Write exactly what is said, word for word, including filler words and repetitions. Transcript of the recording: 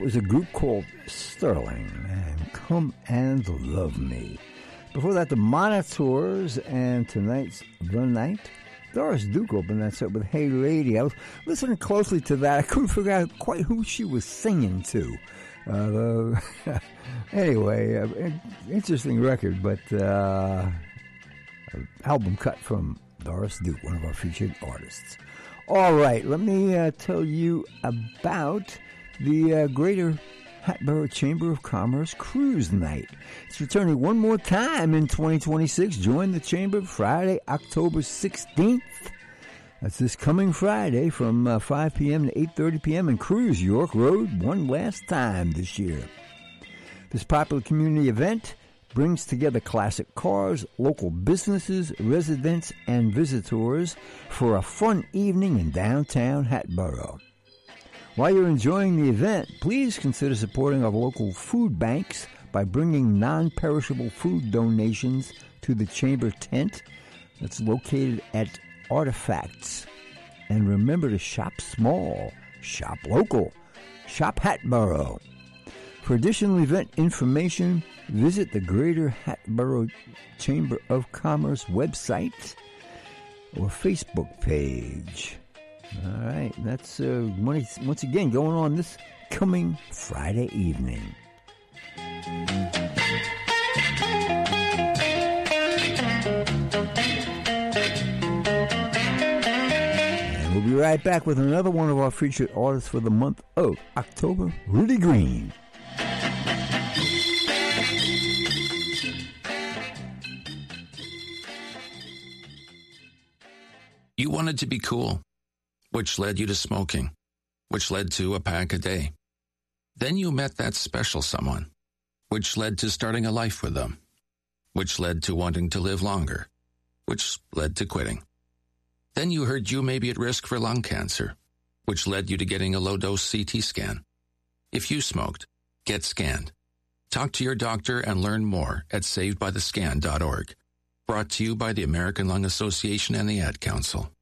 was a group called Sterling, and Come and Love Me. Before that, the Monitors, and tonight's The Night. Doris Duke opened that set with Hey Lady. I was listening closely to that. I couldn't figure out quite who she was singing to. Uh, anyway, uh, interesting record, but uh, album cut from Doris Duke, one of our featured artists. All right, let me uh, tell you about the uh, Greater Hatboro Chamber of Commerce Cruise Night. It's returning one more time in twenty twenty-six. Join the Chamber Friday, October sixteenth. That's this coming Friday from uh, five p.m. to eight thirty p.m. and cruise York Road one last time this year. This popular community event brings together classic cars, local businesses, residents, and visitors for a fun evening in downtown Hatboro. While you're enjoying the event, please consider supporting our local food banks by bringing non-perishable food donations to the Chamber tent that's located at Artifacts. And remember to shop small, shop local, shop Hatboro. For additional event information, visit the Greater Hatboro Chamber of Commerce website or Facebook page. All right, that's uh, once again going on this coming Friday evening. And we'll be right back with another one of our featured artists for the month of October, Rudy Green. You wanted to be cool, which led you to smoking, which led to a pack a day. Then you met that special someone, which led to starting a life with them, which led to wanting to live longer, which led to quitting. Then you heard you may be at risk for lung cancer, which led you to getting a low-dose C T scan. If you smoked, get scanned. Talk to your doctor and learn more at saved by the scan dot org. Brought to you by the American Lung Association and the Ad Council.